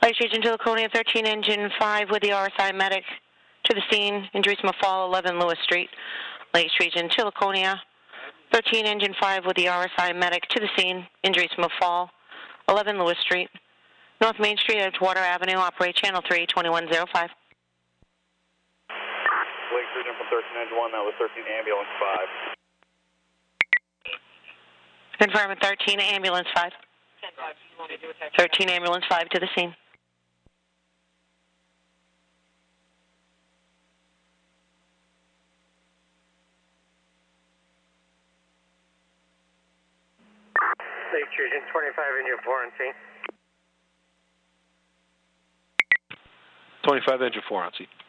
Lake Region to Laconia, 13 engine 5 with the RSI medic to the scene. Injuries from a fall, 11 Lewis Street. Lake Region to Laconia, 13 engine 5 with the RSI medic to the scene. Injuries from a fall, 11 Lewis Street. North Main Street, Edgewater Avenue, operate channel 3, 2105. Lake Region from 13 engine 1, that was 13 ambulance 5. Confirm at 13 ambulance 5. 13 ambulance 5 to the scene. Lake Region 25 engine 4 on scene. 25 engine 4 on scene.